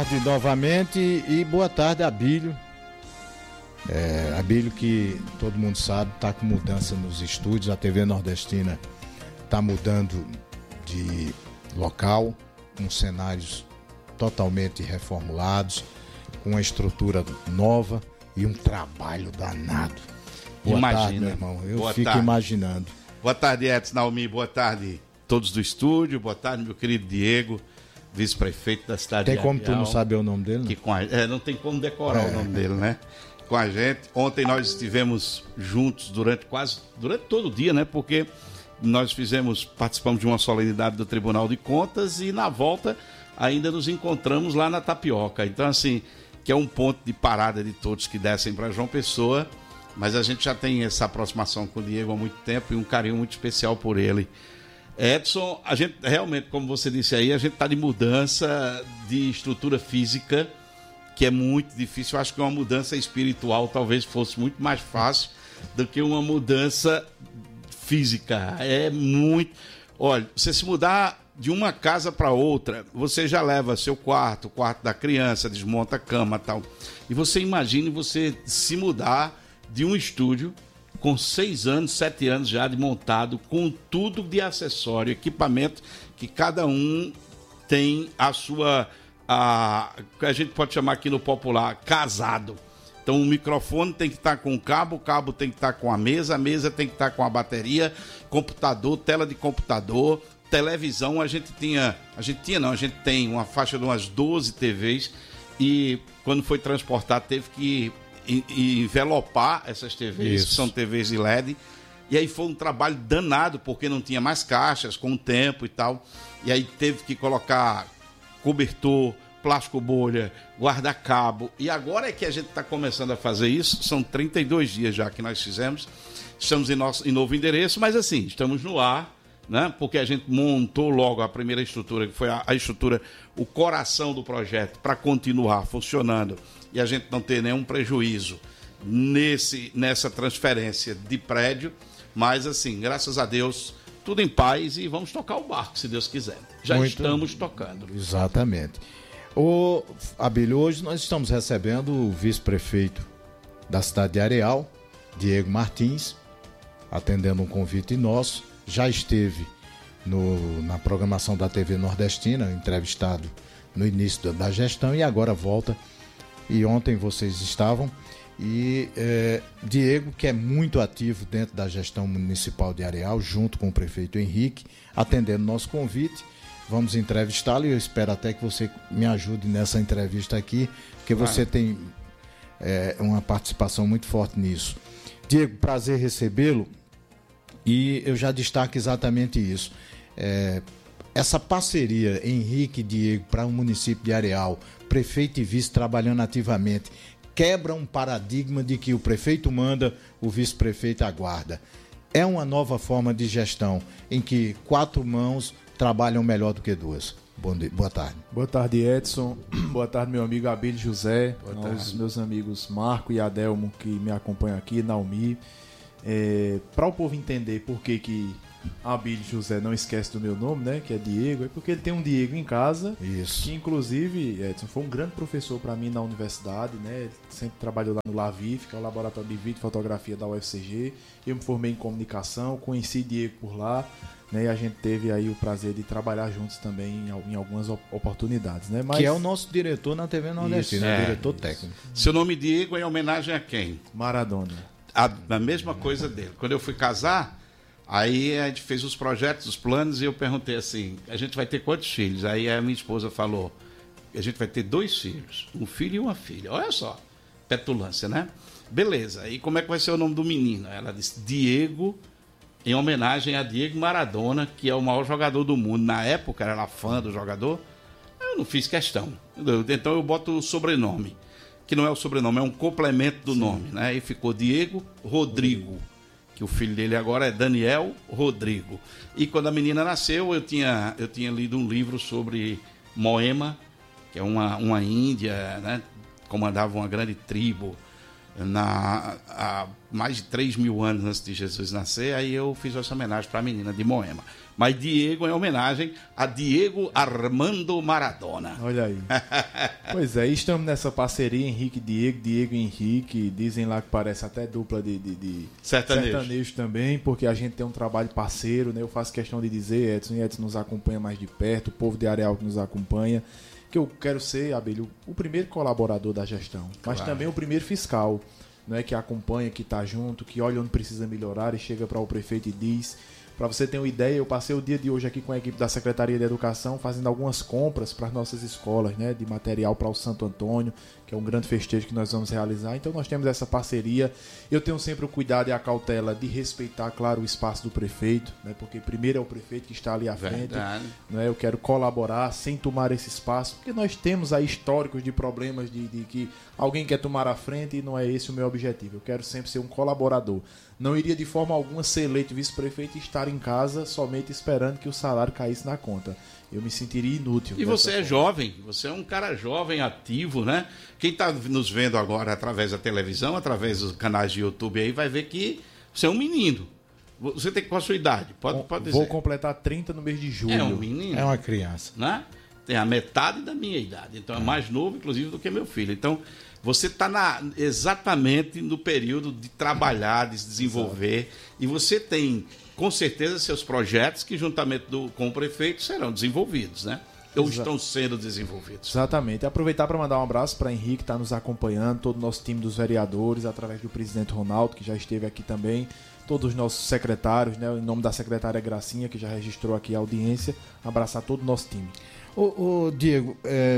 Novamente e boa tarde, Abílio. Abílio, que todo mundo sabe, está com mudança nos estúdios. A TV Nordestina está mudando de local, com cenários totalmente reformulados, com uma estrutura nova e um trabalho danado. Boa tarde, meu irmão. Eu boa fico tarde. Imaginando. Boa tarde, Edson, Naomi. Boa tarde, todos do estúdio. Boa tarde, meu querido Diego, vice-prefeito da cidade de Tem como Arreal, tu não saber o nome dele? que não tem como decorar o nome dele, né? Com a gente. Ontem nós estivemos juntos durante todo o dia, né? Porque nós participamos de uma solenidade do Tribunal de Contas e na volta ainda nos encontramos lá na Tapioca. Então, assim, que é um ponto de parada de todos que descem para João Pessoa, mas a gente já tem essa aproximação com o Diego há muito tempo e um carinho muito especial por ele. Edson, a gente realmente, como você disse aí, a gente está de mudança de estrutura física, que é muito difícil. Eu acho que uma mudança espiritual talvez fosse muito mais fácil do que uma mudança física. É muito... Olha, você se mudar de uma casa para outra, você já leva seu quarto, o quarto da criança, desmonta a cama e tal. E você imagine você se mudar de um estúdio com 6 anos, 7 anos já de montado, com tudo de acessório, equipamento, que cada um tem a sua, que a gente pode chamar aqui no popular, casado. Então o microfone tem que estar com o cabo tem que estar com a mesa tem que estar com a bateria, computador, tela de computador, televisão. A gente tem uma faixa de umas 12 TVs e quando foi transportar teve que envelopar essas TVs, que são TVs de LED, e aí foi um trabalho danado, porque não tinha mais caixas com o tempo e tal, e aí teve que colocar cobertor, plástico bolha, guarda-cabo, e agora é que a gente está começando a fazer isso. São 32 dias já que nós fizemos, estamos em novo endereço, mas assim, estamos no ar, né? Porque a gente montou logo a primeira estrutura, que foi a estrutura, o coração do projeto, para continuar funcionando e a gente não ter nenhum prejuízo nessa transferência de prédio. Mas assim, graças a Deus, tudo em paz e vamos tocar o barco, se Deus quiser. Estamos tocando. Exatamente. Abílio, hoje nós estamos recebendo o vice-prefeito da cidade de Areal, Diego Martins, atendendo um convite nosso. Já esteve na programação da TV Nordestina, entrevistado no início da gestão, e agora volta. E ontem vocês estavam. E Diego, que é muito ativo dentro da gestão municipal de Areal, junto com o prefeito Henrique, atendendo nosso convite. Vamos entrevistá-lo e eu espero até que você me ajude nessa entrevista aqui, porque você tem uma participação muito forte nisso. Diego, prazer recebê-lo. E eu já destaco exatamente isso. Essa parceria Henrique e Diego para o município de Areal, prefeito e vice trabalhando ativamente, quebra um paradigma de que o prefeito manda, o vice-prefeito aguarda. É uma nova forma de gestão em que 4 mãos trabalham melhor do que 2. Boa tarde. Boa tarde, Edson. Boa tarde, meu amigo Abílio José. Aos meus amigos Marco e Adelmo, que me acompanham aqui, Naomi. Para o povo entender por que Abílio José não esquece do meu nome, né, que é Diego, é porque ele tem um Diego em casa. Isso. Que inclusive, Edson, foi um grande professor para mim na universidade, né? Ele sempre trabalhou lá no LAVIF, que é o Laboratório de Vídeo e Fotografia da UFCG. Eu me formei em comunicação, conheci Diego por lá, né? E a gente teve aí o prazer de trabalhar juntos também em algumas oportunidades, né? Que é o nosso diretor na TV Nordestina, diretor técnico. Seu nome Diego é em homenagem a quem? Maradona. A mesma coisa dele. Quando eu fui casar, aí a gente fez os projetos, os planos, e eu perguntei assim, a gente vai ter quantos filhos? Aí a minha esposa falou, a gente vai ter 2 filhos, um filho e uma filha. Olha só, petulância, né? Beleza, e como é que vai ser o nome do menino? Ela disse, Diego, em homenagem a Diego Maradona, que é o maior jogador do mundo. Na época, era fã do jogador, eu não fiz questão. Então eu boto o sobrenome, que não é o sobrenome, é um complemento do nome, né? E ficou Diego Rodrigo, que o filho dele agora é Daniel Rodrigo. E quando a menina nasceu, eu tinha lido um livro sobre Moema, que é uma índia, né? Comandava uma grande tribo há mais de 3.000 anos antes de Jesus nascer, aí eu fiz essa homenagem para a menina de Moema. Mas Diego é homenagem a Diego Armando Maradona. Olha aí. Pois é, estamos nessa parceria, Henrique e Diego, Diego e Henrique. Dizem lá que parece até dupla de sertanejo também, porque a gente tem um trabalho parceiro, né? Eu faço questão de dizer, Edson, e Edson nos acompanha mais de perto, o povo de Areal que nos acompanha, que eu quero ser, Abelho, o primeiro colaborador da gestão, mas também o primeiro fiscal, né? Que acompanha, que está junto, que olha onde precisa melhorar e chega para o prefeito e diz. Para você ter uma ideia, eu passei o dia de hoje aqui com a equipe da Secretaria de Educação fazendo algumas compras para as nossas escolas, né, de material para o Santo Antônio, que é um grande festejo que nós vamos realizar. Então nós temos essa parceria. Eu tenho sempre o cuidado e a cautela de respeitar, claro, o espaço do prefeito, né, porque primeiro é o prefeito que está ali à frente. Né, eu quero colaborar sem tomar esse espaço, porque nós temos aí históricos de problemas de que alguém quer tomar a frente e não é esse o meu objetivo. Eu quero sempre ser um colaborador. Não iria de forma alguma ser eleito vice-prefeito e estar em casa somente esperando que o salário caísse na conta. Eu me sentiria inútil. E você é jovem, você é um cara jovem, ativo, né? Quem está nos vendo agora através da televisão, através dos canais de YouTube aí, vai ver que você é um menino. Você tem qual a sua idade? Pode dizer. Vou completar 30 no mês de julho. É um menino. É uma criança. Né? Tem a metade da minha idade. Então é mais novo, inclusive, do que meu filho. Então, você está exatamente no período de trabalhar, de se desenvolver. Exato. E você tem, com certeza, seus projetos que, juntamente com o prefeito, serão desenvolvidos, né? Ou estão sendo desenvolvidos. Exatamente. E aproveitar para mandar um abraço para Henrique, que está nos acompanhando, todo o nosso time dos vereadores, através do presidente Ronaldo, que já esteve aqui também, todos os nossos secretários, né? Em nome da secretária Gracinha, que já registrou aqui a audiência, abraçar todo o nosso time. Ô Diego,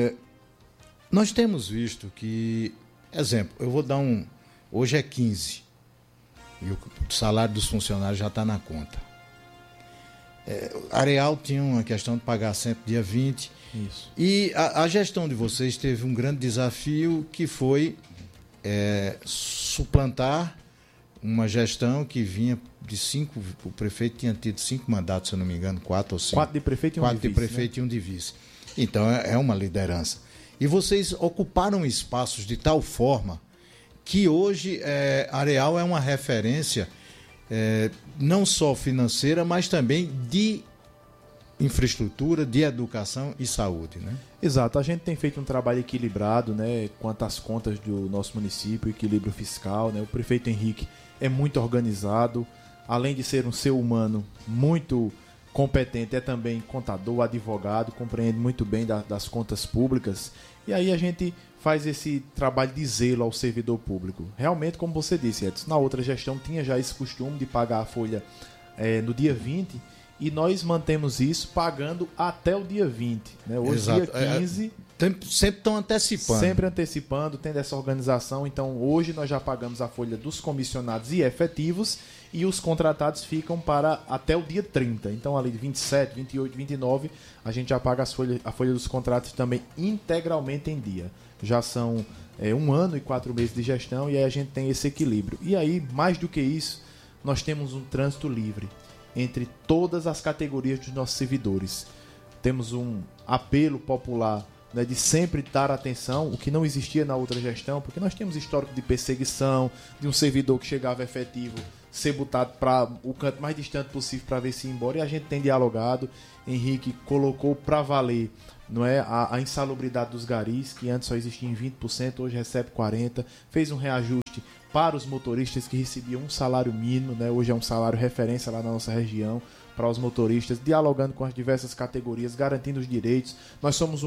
nós temos visto que, exemplo, eu vou dar hoje é 15 e o salário dos funcionários já está na conta. Areal tinha uma questão de pagar sempre dia 20. Isso. E a gestão de vocês teve um grande desafio que foi suplantar uma gestão que vinha de 5, o prefeito tinha tido 5 mandatos, se eu não me engano, 4 ou 5. 4 de prefeito e um de vice. 4 de prefeito, né? E um de vice. Então é uma liderança. E vocês ocuparam espaços de tal forma que hoje Areal é uma referência não só financeira, mas também de infraestrutura, de educação e saúde, né? Exato, a gente tem feito um trabalho equilibrado, né, quanto às contas do nosso município, equilíbrio fiscal, né? O prefeito Henrique é muito organizado, além de ser um ser humano muito competente, é também contador, advogado, compreende muito bem das contas públicas. E aí a gente faz esse trabalho de zelo ao servidor público. Realmente, como você disse, Edson, na outra gestão tinha já esse costume de pagar a folha no dia 20, e nós mantemos isso pagando até o dia 20. Né? Hoje, exato. Dia 15... Sempre estão antecipando. Sempre antecipando, tendo essa organização. Então, hoje nós já pagamos a folha dos comissionados e efetivos, e os contratados ficam para até o dia 30. Então, ali de 27, 28, 29, a gente já paga a folha dos contratos também integralmente em dia. Já são 1 ano e 4 meses de gestão, e aí a gente tem esse equilíbrio. E aí, mais do que isso, nós temos um trânsito livre entre todas as categorias dos nossos servidores. Temos um apelo popular, né, de sempre dar atenção, o que não existia na outra gestão, porque nós temos histórico de perseguição, de um servidor que chegava efetivo ser botado para o canto mais distante possível para ver se ir embora, e a gente tem dialogado. Henrique colocou para valer, não é, a insalubridade dos garis, que antes só existia em 20%, hoje recebe 40%, fez um reajuste para os motoristas que recebiam um salário mínimo, né, hoje é um salário referência lá na nossa região, para os motoristas, dialogando com as diversas categorias, garantindo os direitos. Nós somos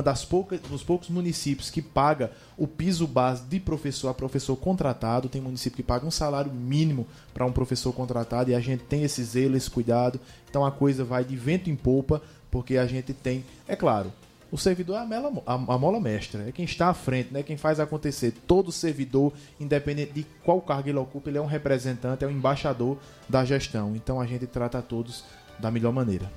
dos poucos municípios que paga o piso base de professor a professor contratado. Tem município que paga um salário mínimo para um professor contratado, e a gente tem esse zelo, esse cuidado. Então a coisa vai de vento em popa, porque a gente tem, é claro, o servidor é a mola mestra, é quem está à frente, né? Quem faz acontecer. Todo servidor, independente de qual cargo ele ocupa, ele é um representante, é um embaixador da gestão. Então a gente trata todos da melhor maneira.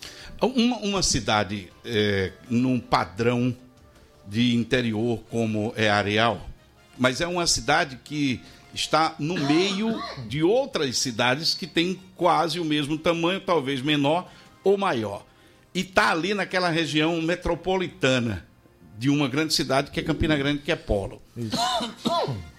Uma cidade num padrão de interior como é Areal, mas é uma cidade que está no meio de outras cidades que têm quase o mesmo tamanho, talvez menor ou maior. E está ali naquela região metropolitana de uma grande cidade que é Campina Grande, que é polo. Isso.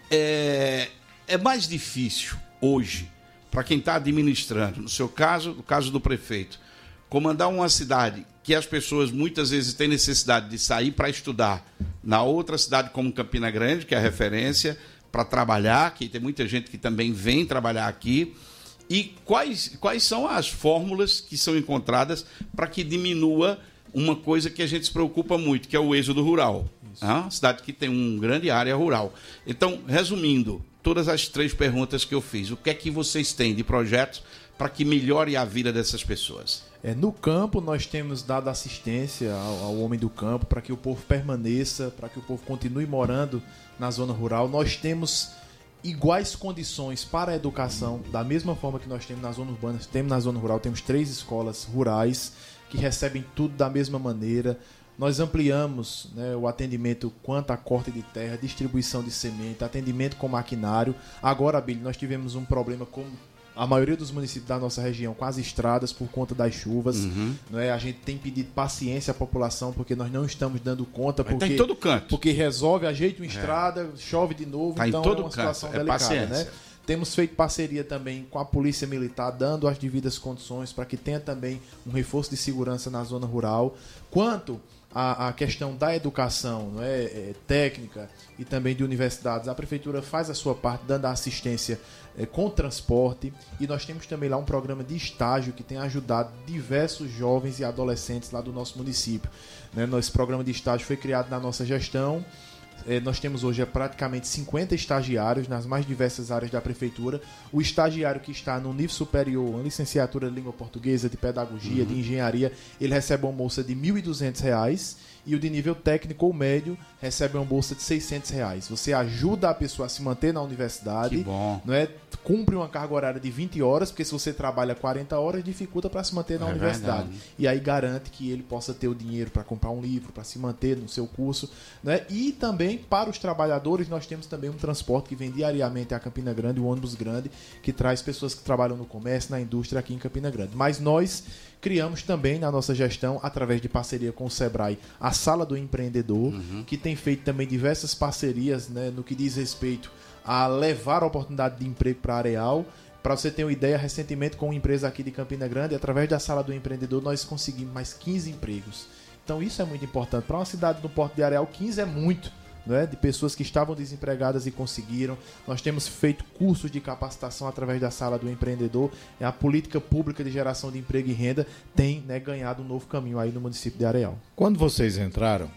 é mais difícil hoje, para quem está administrando, no seu caso, no caso do prefeito, comandar uma cidade que as pessoas muitas vezes têm necessidade de sair para estudar na outra cidade como Campina Grande, que é a referência, para trabalhar, que tem muita gente que também vem trabalhar aqui. E quais são as fórmulas que são encontradas para que diminua uma coisa que a gente se preocupa muito, que é o êxodo rural. Uma cidade que tem uma grande área rural. Então, resumindo, todas as 3 perguntas que eu fiz, o que é que vocês têm de projetos para que melhore a vida dessas pessoas? No campo, nós temos dado assistência ao homem do campo para que o povo permaneça, para que o povo continue morando na zona rural. Nós temos iguais condições para a educação, da mesma forma que nós temos na zona urbana, temos na zona rural, temos 3 escolas rurais que recebem tudo da mesma maneira. Nós ampliamos, né, o atendimento quanto a corte de terra, distribuição de semente, atendimento com maquinário. Agora, Abílio, nós tivemos um problema com a maioria dos municípios da nossa região com as estradas por conta das chuvas. Né? A gente tem pedido paciência à população porque nós não estamos dando conta. Porque, tá em todo canto. Porque resolve, ajeita uma estrada, chove de novo, tá então em todo é uma situação canto. delicada. Paciência. Né? Temos feito parceria também com a Polícia Militar, dando as devidas condições para que tenha também um reforço de segurança na zona rural. Quanto à questão da educação, não é, técnica e também de universidades, a Prefeitura faz a sua parte, dando a assistência com transporte, e nós temos também lá um programa de estágio que tem ajudado diversos jovens e adolescentes lá do nosso município. Né? Esse programa de estágio foi criado na nossa gestão. Nós temos hoje praticamente 50 estagiários nas mais diversas áreas da Prefeitura. O estagiário que está no nível superior, uma licenciatura de língua portuguesa, de pedagogia, de engenharia, ele recebe uma bolsa de R$ 1.200, e o de nível técnico ou médio recebe uma bolsa de R$ 600. Você ajuda a pessoa a se manter na universidade. Que bom. Não é? Cumpre uma carga horária de 20 horas, porque se você trabalha 40 horas, dificulta para se manter na universidade. Verdade. E aí garante que ele possa ter o dinheiro para comprar um livro, para se manter no seu curso. Né? E também, para os trabalhadores, nós temos também um transporte que vem diariamente a Campina Grande, o ônibus grande, que traz pessoas que trabalham no comércio, na indústria aqui em Campina Grande. Mas nós criamos também na nossa gestão, através de parceria com o Sebrae, a Sala do Empreendedor, que tem feito também diversas parcerias, né, no que diz respeito a levar a oportunidade de emprego para a Areal. Para você ter uma ideia, recentemente com uma empresa aqui de Campina Grande, através da Sala do Empreendedor, nós conseguimos mais 15 empregos. Então isso é muito importante. Para uma cidade do Porto de Areal, 15 é muito. Né, de pessoas que estavam desempregadas e conseguiram. Nós temos feito cursos de capacitação através da Sala do Empreendedor. A política pública de geração de emprego e renda tem, né, ganhado um novo caminho aí no município de Areal. Quando vocês entraram,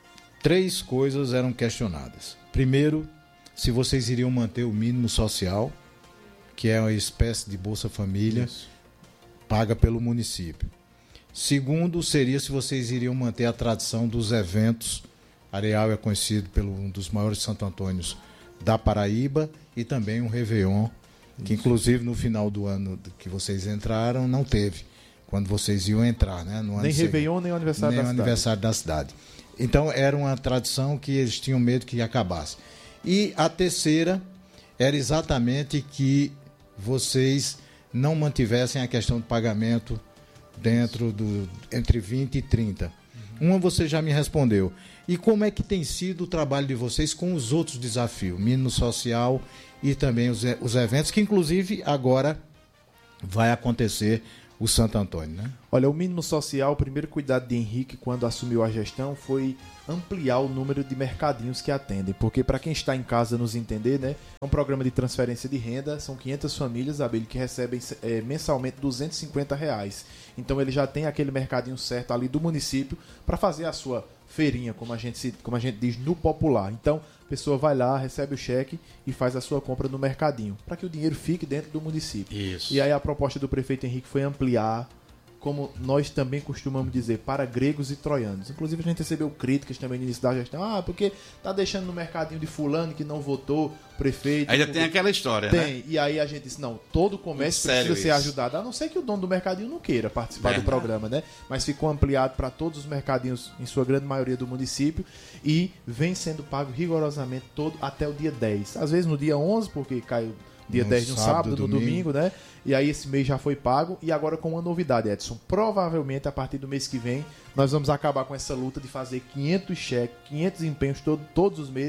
3 coisas eram questionadas. Primeiro, se vocês iriam manter o mínimo social, que é uma espécie de Bolsa Família, paga pelo município. Segundo, seria se vocês iriam manter a tradição dos eventos. Areal é conhecido pelo um dos maiores Santo Antônios da Paraíba, e também um Réveillon, que inclusive no final do ano que vocês entraram não teve, quando vocês iam entrar, né? No ano nem Réveillon, nem o aniversário da cidade. Então era uma tradição que eles tinham medo que acabasse. E a terceira era exatamente que vocês não mantivessem a questão do pagamento dentro entre 20 e 30. Uma você já me respondeu. E como é que tem sido o trabalho de vocês com os outros desafios, mínimo social e também os eventos, que inclusive agora vai acontecer o Santo Antônio, né? Olha, o mínimo social, o primeiro cuidado de Henrique quando assumiu a gestão foi ampliar o número de mercadinhos que atendem, porque para quem está em casa nos entender, né, é um programa de transferência de renda, são 500 famílias, Abelho, que recebem mensalmente R$250. Então ele já tem aquele mercadinho certo ali do município para fazer a sua feirinha, como a gente diz no popular. Então a pessoa vai lá, recebe o cheque e faz a sua compra no mercadinho, para que o dinheiro fique dentro do município. Isso. E aí a proposta do prefeito Henrique foi ampliar, como nós também costumamos dizer, para gregos e troianos. Inclusive a gente recebeu críticas também no início da gestão, porque tá deixando no mercadinho de fulano que não votou, prefeito... Ainda tem aquela história, tem, né? E aí a gente disse, não, todo comércio precisa ser ajudado, a não ser que o dono do mercadinho não queira participar do programa, né? Mas ficou ampliado para todos os mercadinhos, em sua grande maioria do município, e vem sendo pago rigorosamente todo até o dia 10. Às vezes no dia 11, porque caiu dia 10 no sábado, no domingo, né? E aí esse mês já foi pago, e agora com uma novidade, Edson. Provavelmente a partir do mês que vem nós vamos acabar com essa luta de fazer 500 cheques, 500 empenhos todos os meses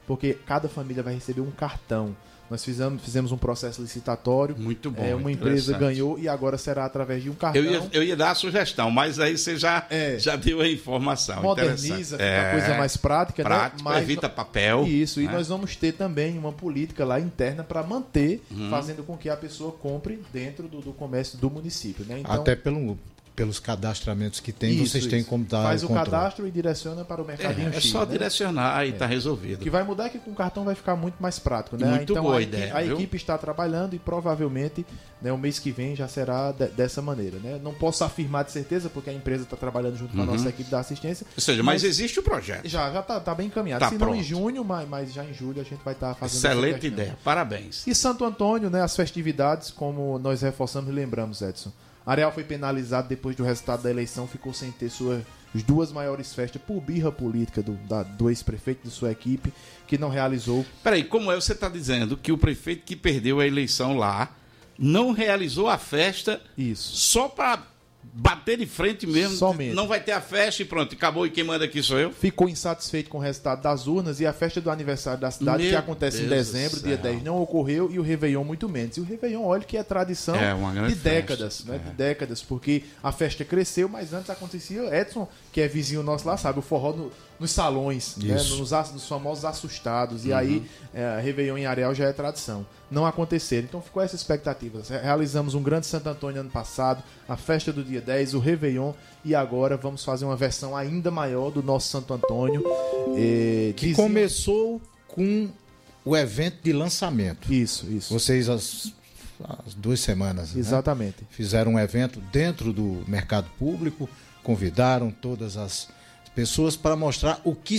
porque cada família vai receber um cartão. Nós fizemos um processo licitatório. Muito bom. Uma empresa ganhou e agora será através de um cartão. Eu ia dar a sugestão, mas aí você já deu a informação. Moderniza, fica uma coisa mais prática, né? Mas evita papel. Isso, né? E nós vamos ter também uma política lá interna para manter, fazendo com que a pessoa compre dentro do comércio do município. Né? Então, até pelos cadastramentos que tem, vocês têm como dar faz o controle. Cadastro e direciona para o mercadinho X. É só direcionar e está resolvido. O que vai mudar é que com o cartão vai ficar muito mais prático. Né? Muito então, boa ideia. A equipe está trabalhando e provavelmente, né, o mês que vem já será dessa maneira. Né? Não posso afirmar de certeza, porque a empresa está trabalhando junto com a nossa equipe da assistência. Ou seja, mas existe o projeto. Já está bem encaminhado. Tá Se pronto. não em junho, mas já em julho a gente vai estar fazendo. Excelente ideia. Parabéns. E Santo Antônio, né, as festividades, como nós reforçamos e lembramos, Edson. Areal foi penalizado depois do resultado da eleição, ficou sem ter suas duas maiores festas por birra política do ex-prefeito e de sua equipe, que não realizou. Peraí, como você está dizendo que o prefeito que perdeu a eleição lá não realizou a festa só para bater de frente mesmo? Somente. Não vai ter a festa e pronto, acabou e quem manda aqui sou eu? Ficou insatisfeito com o resultado das urnas e a festa do aniversário da cidade, que acontece em dezembro, dia 10, não ocorreu, e o Réveillon muito menos. E o Réveillon, olha que é tradição de décadas, né? De décadas, porque a festa cresceu, mas antes acontecia, Edson, que é vizinho nosso lá, sabe, o forró nos salões, né? Nos famosos assustados, e aí Réveillon em Areal já é tradição. Não aconteceram, então ficou essa expectativa. Realizamos um grande Santo Antônio ano passado, a festa do dia 10, o Réveillon, e agora vamos fazer uma versão ainda maior do nosso Santo Antônio. Que começou com o evento de lançamento. Isso. Vocês, as 2 semanas, exatamente, né? Fizeram um evento dentro do mercado público, convidaram todas as pessoas para mostrar o que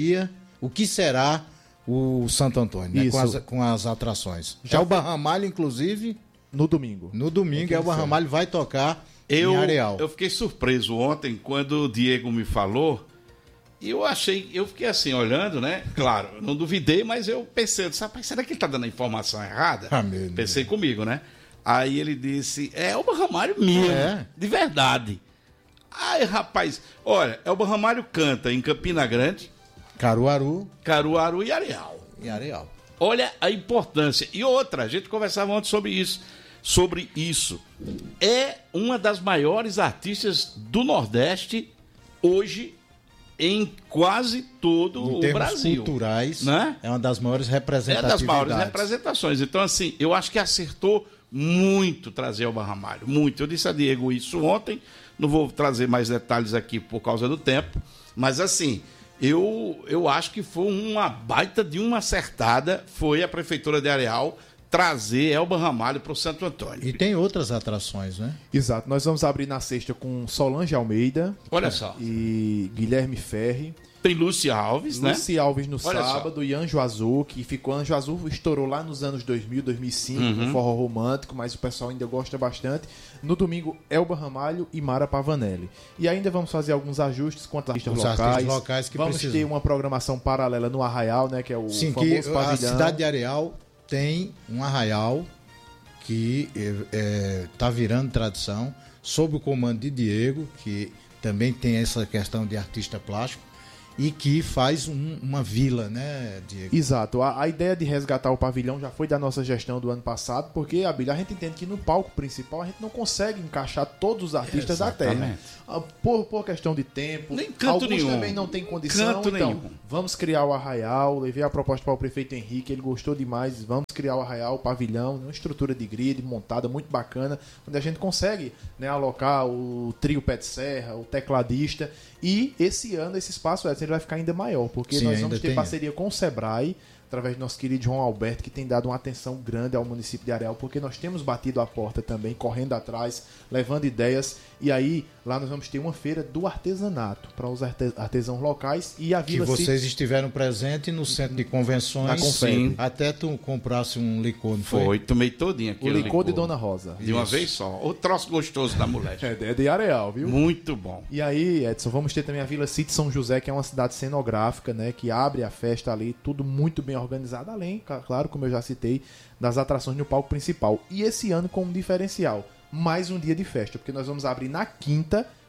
será o Santo Antônio, né? Com as atrações. Elba Ramalho, inclusive, no domingo. Elba Ramalho vai tocar em Areal. Eu fiquei surpreso ontem quando o Diego me falou. E eu fiquei assim, olhando, né? Claro, não duvidei, mas eu pensei, será que ele tá dando a informação errada? Pensei comigo, né? Aí ele disse, Elba Ramalho mesmo, de verdade. Ai, rapaz, olha, Elba Ramalho canta em Campina Grande, Caruaru e Areal. Olha a importância. E outra, a gente conversava ontem sobre isso. É uma das maiores artistas do Nordeste hoje, em quase todo o Brasil. Em termos culturais, né? É uma das maiores representações. É das maiores representações. Então, assim, eu acho que acertou muito trazer Elba Ramalho. Muito. Eu disse a Diego isso ontem. Não vou trazer mais detalhes aqui por causa do tempo. Mas, assim, eu acho que foi uma baita de uma acertada. Foi a Prefeitura de Areal trazer Elba Ramalho para o Santo Antônio. E tem outras atrações, né? Exato. Nós vamos abrir na sexta com Solange Almeida. Olha só. E Guilherme Ferri. Tem Lúcia Alves, né? Lúcia Alves no sábado e Anjo Azul, que ficou... Anjo Azul estourou lá nos anos 2000, 2005, no forró romântico, mas o pessoal ainda gosta bastante. No domingo, Elba Ramalho e Mara Pavanelli. E ainda vamos fazer alguns ajustes quanto a artistas locais que vamos ter uma programação paralela no Arraial, né? Que é o famoso pavilhão. A cidade de Areal tem um arraial que está virando tradição, sob o comando de Diego, que também tem essa questão de artista plástico, e que faz uma vila, né, Diego? Exato. A ideia de resgatar o pavilhão já foi da nossa gestão do ano passado, porque, Abílio, a gente entende que no palco principal a gente não consegue encaixar todos os artistas da terra. Por questão de tempo, nem canto alguns nenhum. Também não tem condição. Então, vamos criar o Arraial. Levei a proposta para o prefeito Henrique, ele gostou demais. Vamos criar o Arraial, o pavilhão, uma estrutura de grid montada muito bacana, onde a gente consegue, né, alocar o trio Pé de Serra, o tecladista. E esse ano, esse espaço ele vai ficar ainda maior, porque nós vamos ter parceria com o Sebrae, através do nosso querido João Alberto, que tem dado uma atenção grande ao município de Areal, porque nós temos batido a porta também, correndo atrás, levando ideias, e aí lá nós vamos ter uma feira do artesanato para os artesãos locais e a Vila que vocês estiveram presentes no centro de convenções, sim. Até tu comprasse um licor, não foi? Foi, tomei todinho aqui. O licor de Dona Rosa. De uma vez só. O troço gostoso da mulher. É de Areal, viu? Muito bom. E aí, Edson, vamos ter também a Vila City São José, que é uma cidade cenográfica, né, que abre a festa ali, tudo muito bem organizado, além, claro, como eu já citei, das atrações no palco principal. E esse ano com um diferencial, mais um dia de festa, porque nós vamos abrir na quinta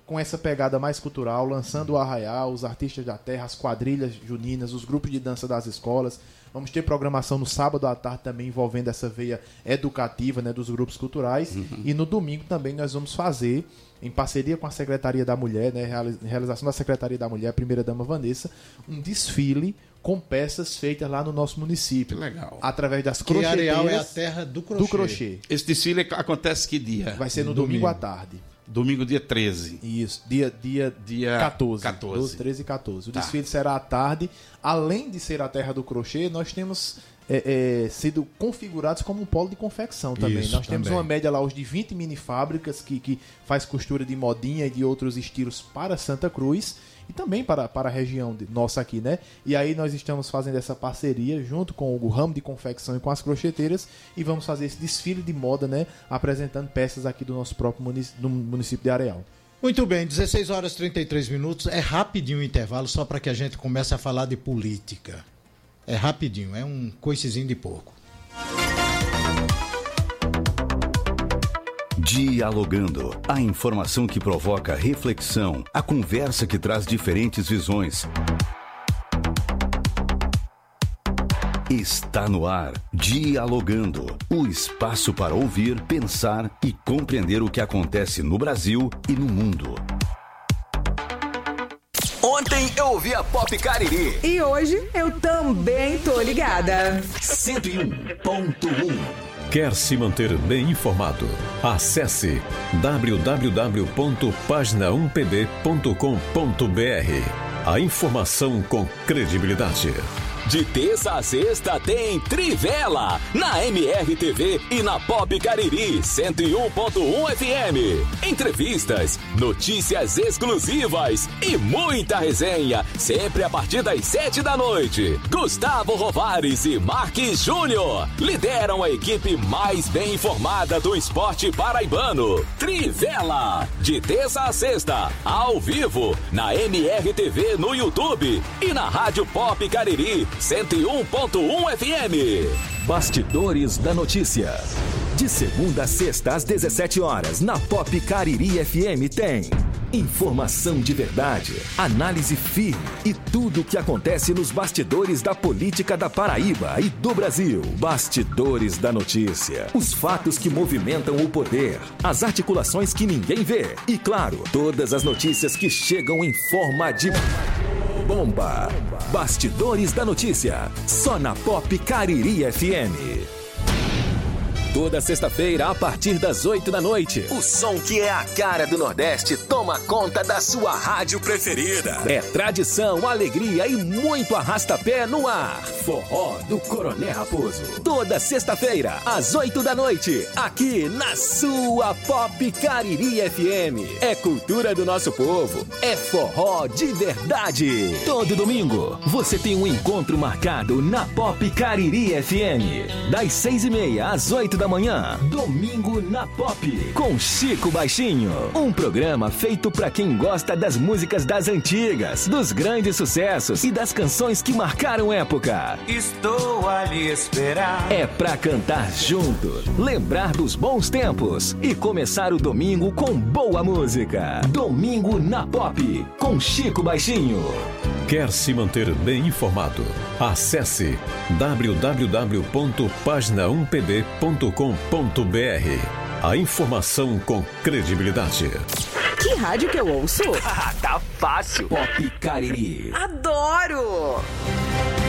com essa pegada mais cultural, lançando o arraial, os artistas da terra, as quadrilhas juninas, os grupos de dança das escolas. Vamos ter programação no sábado à tarde também envolvendo essa veia educativa, né, dos grupos culturais. E no domingo também nós vamos fazer, em parceria com a Secretaria da Mulher, né, realização da Secretaria da Mulher, a primeira-dama Vanessa, um desfile com peças feitas lá no nosso município. Legal. Através das crocheteiras. Que Areal é a terra do crochê. Esse desfile acontece que dia? Vai ser no domingo à tarde. Domingo, dia 13. Isso, dia 14. 12, 13 e 14. O desfile será à tarde. Além de ser a terra do crochê, nós temos sido configurados como um polo de confecção também. Isso, nós temos uma média lá hoje de 20 mini fábricas que faz costura de modinha e de outros estilos para Santa Cruz e também para a região nossa aqui, né? E aí nós estamos fazendo essa parceria junto com o ramo de confecção e com as crocheteiras e vamos fazer esse desfile de moda, né? Apresentando peças aqui do nosso próprio município de Areal. Muito bem, 16 horas e 33 minutos. É rapidinho o intervalo só para que a gente comece a falar de política. É rapidinho, é um coicezinho de pouco. Dialogando, a informação que provoca reflexão, a conversa que traz diferentes visões. Está no ar, Dialogando, o espaço para ouvir, pensar e compreender o que acontece no Brasil e no mundo. Ontem eu ouvi a Pop Cariri. E hoje eu também tô ligada. 101.1. Quer se manter bem informado? Acesse www.pagina1pb.com.br. A informação com credibilidade. De terça a sexta tem Trivela, na MRTV e na Pop Cariri 101.1 FM. Entrevistas, notícias exclusivas e muita resenha, sempre a partir das 7 da noite. Gustavo Rovares e Marques Júnior lideram a equipe mais bem informada do esporte paraibano. Trivela, de terça a sexta, ao vivo, na MRTV no YouTube e na Rádio Pop Cariri 101.1 FM. Bastidores da Notícia. De segunda a sexta às 17 horas na Pop Cariri FM tem informação de verdade, análise firme e tudo o que acontece nos bastidores da política da Paraíba e do Brasil. Bastidores da Notícia. Os fatos que movimentam o poder, as articulações que ninguém vê e, claro, todas as notícias que chegam em forma de bomba. Bastidores da Notícia, só na Pop Cariri FM. Toda sexta-feira, a partir das 8 da noite. O som que é a cara do Nordeste toma conta da sua rádio preferida. É tradição, alegria e muito arrasta-pé no ar. Forró do Coronel Raposo. Toda sexta-feira, às 8 da noite, aqui na sua Pop Cariri FM. É cultura do nosso povo, é forró de verdade. Todo domingo, você tem um encontro marcado na Pop Cariri FM. Das 6h30 às 8 da manhã, Domingo na Pop, com Chico Baixinho. Um programa feito pra quem gosta das músicas das antigas, dos grandes sucessos e das canções que marcaram época. Estou a lhe esperar. É pra cantar junto, lembrar dos bons tempos e começar o domingo com boa música. Domingo na Pop, com Chico Baixinho. Quer se manter bem informado? Acesse www.pagina1pb.com.br. A informação com credibilidade. Que rádio que eu ouço? Tá fácil. Pop Cariri. Adoro!